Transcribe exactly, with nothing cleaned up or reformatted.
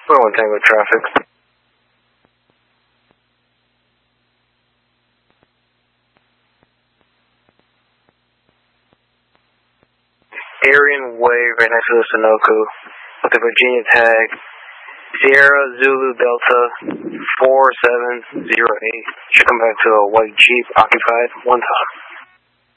four one Tango traffic. Aryan Way, right next to the Sunoco, with the Virginia tag, Sierra Zulu Delta four seven zero eight. Should come back to a white Jeep occupied one time.